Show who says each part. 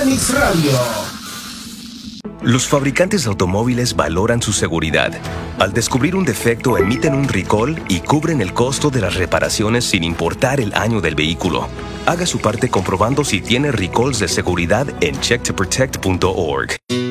Speaker 1: Mix Radio.
Speaker 2: Los fabricantes de automóviles valoran su seguridad. Al descubrir un defecto, emiten un recall y cubren el costo de las reparaciones sin importar el año del vehículo. Haga su parte comprobando si tiene recalls de seguridad en checktoprotect.org.